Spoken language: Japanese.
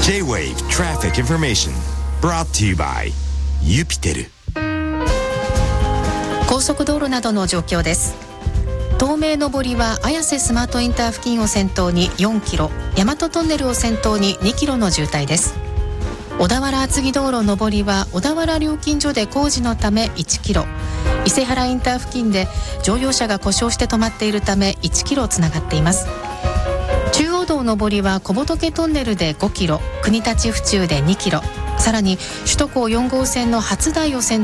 J-Wave Traffic Information brought to you by Yupitel。 高速道路などの状況です。東名上りは綾瀬スマートインター付近を先頭に4キロ、大和トンネルを先頭に2キロの渋滞です。小田原厚木道路上りは小田原料金所で工事のため1キロ、伊勢原インター付近で乗用車が故障して止まっているため1キロつながっています。中央道上りは小仏トンネルで5キロ、国立府中で2キロ、さらに首都高4号線の初台を先